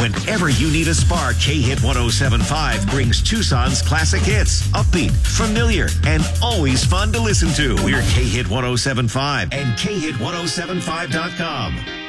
Whenever you need a spark, K-Hit 107.5 brings Tucson's classic hits. Upbeat, familiar, and always fun to listen to. We're K-Hit 107.5 and K-Hit1075.com.